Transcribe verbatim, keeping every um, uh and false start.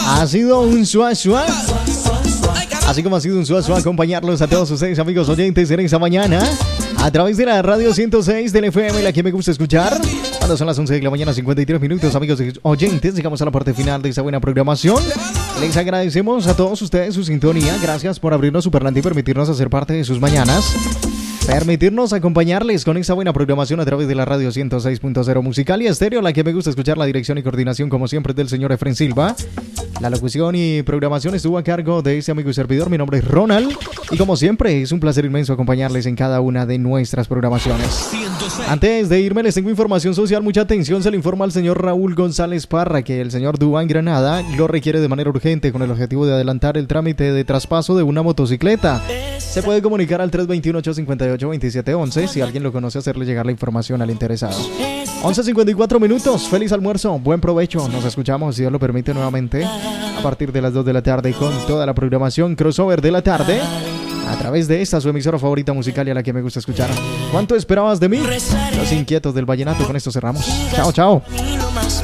Ha sido un suá suá. Así como ha sido un suá suá acompañarlos a todos ustedes, amigos oyentes, en esta mañana a través de la radio ciento seis del F M, la que me gusta escuchar. Cuando son las once de la mañana, cincuenta y tres minutos, amigos oyentes, llegamos a la parte final de esta buena programación. Les agradecemos a todos ustedes su sintonía. Gracias por abrirnos su parlante y permitirnos hacer parte de sus mañanas. Permitirnos acompañarles con esta buena programación a través de la radio ciento seis punto cero musical y estéreo, la que me gusta escuchar. La dirección y coordinación, como siempre, del señor Efren Silva. La locución y programación estuvo a cargo de este amigo y servidor. Mi nombre es Ronald y, como siempre, es un placer inmenso acompañarles en cada una de nuestras programaciones. Antes de irme, les tengo información social. Mucha atención, se le informa al señor Raúl González Parra que el señor Duván Granada lo requiere de manera urgente con el objetivo de adelantar el trámite de traspaso de una motocicleta. Se puede comunicar al tres dos uno, ocho cinco ocho, dos siete uno uno si alguien lo conoce, hacerle llegar la información al interesado. once cincuenta y cuatro minutos, feliz almuerzo, buen provecho. Nos escuchamos, si Dios lo permite, nuevamente a partir de las dos de la tarde con toda la programación crossover de la tarde a través de esta su emisora favorita musical y a la que me gusta escuchar. ¿Cuánto esperabas de mí? Los inquietos del vallenato. Con esto cerramos. Chao, chao.